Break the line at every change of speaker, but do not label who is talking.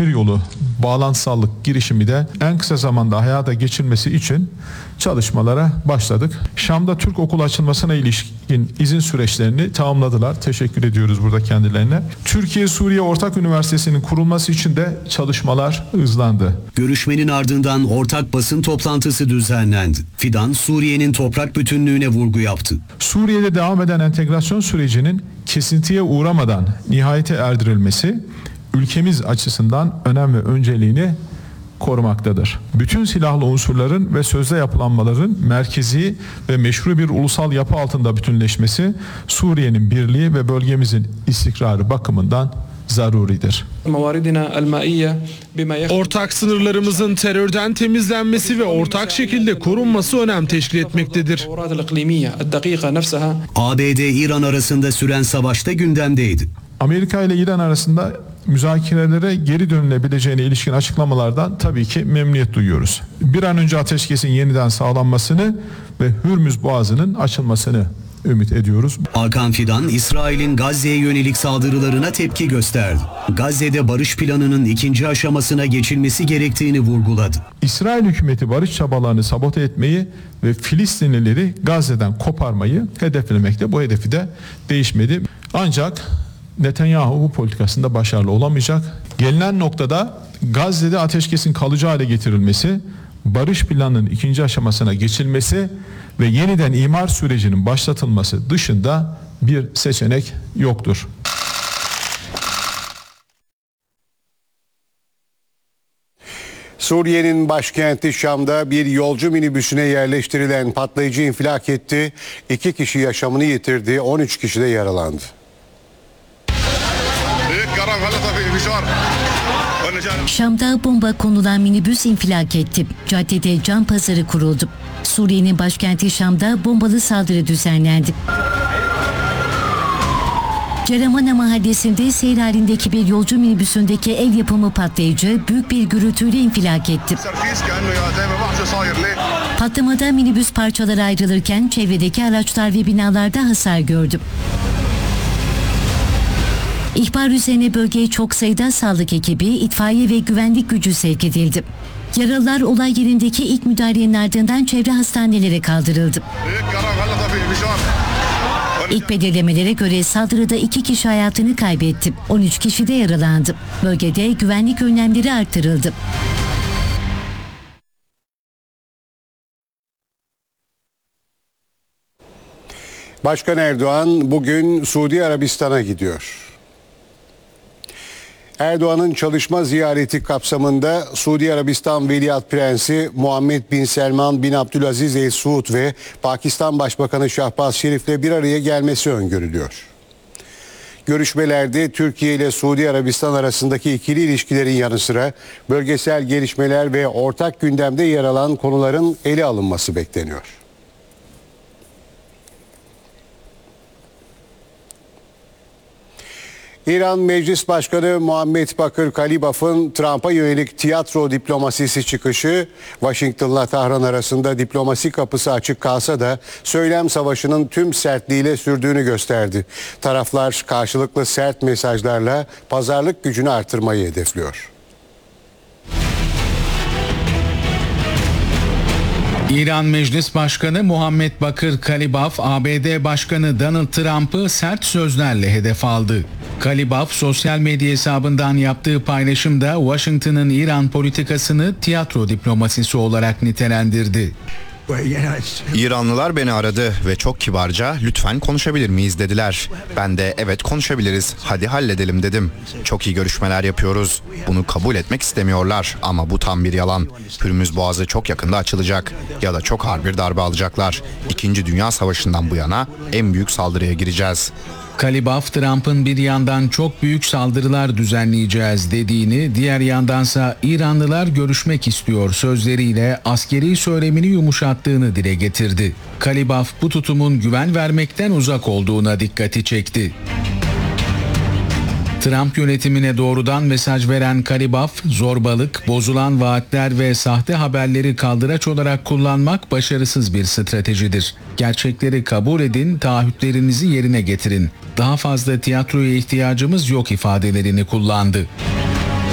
demiryolu bağlantısallık girişimi de en kısa zamanda hayata geçirilmesi için çalışmalara başladık. Şam'da Türk okulu açılmasına ilişkin izin süreçlerini tamamladılar. Teşekkür ediyoruz burada kendilerine. Türkiye-Suriye Ortak Üniversitesi'nin kurulması için de çalışmalar hızlandı.
Görüşmenin ardından ortak basın toplantısı düzenlendi. Fidan, Suriye'nin toprak bütünlüğüne vurgu yaptı.
Suriye'de devam eden entegrasyon sürecinin kesintiye uğramadan nihayete erdirilmesi ülkemiz açısından önem ve önceliğini korumaktadır. Bütün silahlı unsurların ve sözde yapılanmaların merkezi ve meşru bir ulusal yapı altında bütünleşmesi Suriye'nin birliği ve bölgemizin istikrarı bakımından zaruridir.
Ortak sınırlarımızın terörden temizlenmesi ve ortak şekilde korunması önem teşkil etmektedir.
ABD-İran arasında süren savaşta gündemdeydi.
Amerika ile İran arasında müzakerelere geri dönülebileceğine ilişkin açıklamalardan tabii ki memnuniyet duyuyoruz. Bir an önce ateşkesin yeniden sağlanmasını ve Hürmüz Boğazı'nın açılmasını ümit ediyoruz.
Hakan Fidan, İsrail'in Gazze'ye yönelik saldırılarına tepki gösterdi. Gazze'de barış planının ikinci aşamasına geçilmesi gerektiğini vurguladı.
İsrail hükümeti barış çabalarını sabote etmeyi ve Filistinlileri Gazze'den koparmayı hedeflemekte. Bu hedefi de değişmedi. Ancak Netanyahu bu politikasında başarılı olamayacak. Gelinen noktada Gazze'de ateşkesin kalıcı hale getirilmesi, barış planının ikinci aşamasına geçilmesi ve yeniden imar sürecinin başlatılması dışında bir seçenek yoktur.
Suriye'nin başkenti Şam'da bir yolcu minibüsüne yerleştirilen patlayıcı infilak etti. 2 kişi yaşamını yitirdi, 13 kişi de yaralandı.
Şam'da bomba konulan minibüs infilak etti. Caddede can pazarı kuruldu. Suriye'nin başkenti Şam'da bombalı saldırı düzenlendi. Ceramana mahallesinde seyir halindeki bir yolcu minibüsündeki el yapımı patlayıcı büyük bir gürültüyle infilak etti. Patlamada minibüs parçalara ayrılırken çevredeki araçlar ve binalarda hasar gördü. İhbar üzerine bölgeye çok sayıda sağlık ekibi, itfaiye ve güvenlik gücü sevk edildi. Yaralılar olay yerindeki ilk müdahalenin ardından çevre hastanelere kaldırıldı. İlk belirlemelere göre saldırıda 2 kişi hayatını kaybetti. 13 kişi de yaralandı. Bölgede güvenlik önlemleri artırıldı.
Başkan Erdoğan bugün Suudi Arabistan'a gidiyor. Erdoğan'ın çalışma ziyareti kapsamında Suudi Arabistan Veliaht Prensi Muhammed Bin Selman Bin Abdülaziz El Suud ve Pakistan Başbakanı Şahbaz Şerif'le bir araya gelmesi öngörülüyor. Görüşmelerde Türkiye ile Suudi Arabistan arasındaki ikili ilişkilerin yanı sıra bölgesel gelişmeler ve ortak gündemde yer alan konuların ele alınması bekleniyor. İran Meclis Başkanı Muhammed Bakır Kalibaf'ın Trump'a yönelik tiyatro diplomasisi çıkışı, Washington'la Tahran arasında diplomasi kapısı açık kalsa da söylem savaşının tüm sertliğiyle sürdüğünü gösterdi. Taraflar karşılıklı sert mesajlarla pazarlık gücünü artırmayı hedefliyor.
İran Meclis Başkanı Muhammed Bakır Kalibaf, ABD Başkanı Donald Trump'ı sert sözlerle hedef aldı. Kalibaf sosyal medya hesabından yaptığı paylaşımda Washington'ın İran politikasını tiyatro diplomasisi olarak nitelendirdi.
İranlılar beni aradı ve çok kibarca lütfen konuşabilir miyiz dediler. Ben de evet konuşabiliriz, hadi halledelim dedim. Çok iyi görüşmeler yapıyoruz. Bunu kabul etmek istemiyorlar ama bu tam bir yalan. Hürmüz Boğazı çok yakında açılacak ya da çok ağır bir darbe alacaklar. İkinci Dünya Savaşı'ndan bu yana en büyük saldırıya gireceğiz.
Kalibaf, Trump'ın bir yandan çok büyük saldırılar düzenleyeceğiz dediğini, diğer yandansa İranlılar görüşmek istiyor sözleriyle askeri söylemini yumuşattığını dile getirdi. Kalibaf bu tutumun güven vermekten uzak olduğuna dikkati çekti. Trump yönetimine doğrudan mesaj veren Kalibaf, zorbalık, bozulan vaatler ve sahte haberleri kaldıraç olarak kullanmak başarısız bir stratejidir. Gerçekleri kabul edin, taahhütlerinizi yerine getirin. Daha fazla tiyatroya ihtiyacımız yok ifadelerini kullandı.